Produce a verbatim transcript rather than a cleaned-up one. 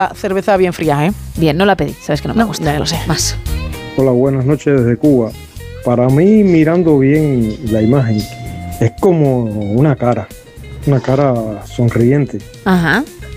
cerveza bien fría, ¿eh? Bien, no la pedí, sabes que no me No, gusta. ya lo sé. Más. Hola, buenas noches desde Cuba. Para mí, mirando bien la imagen, es como una cara, una cara sonriente. Ajá.